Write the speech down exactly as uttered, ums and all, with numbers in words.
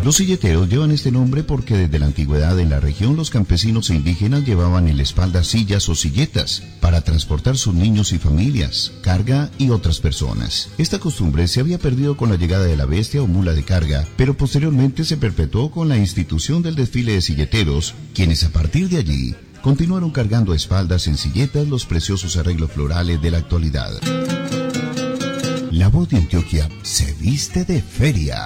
Los silleteros llevan este nombre porque desde la antigüedad en la región los campesinos e indígenas llevaban en la espalda sillas o silletas para transportar sus niños y familias, carga y otras personas. Esta costumbre se había perdido con la llegada de la bestia o mula de carga, pero posteriormente se perpetuó con la institución del desfile de silleteros, quienes a partir de allí continuaron cargando a espaldas en silletas los preciosos arreglos florales de la actualidad. La Voz de Antioquia se viste de feria.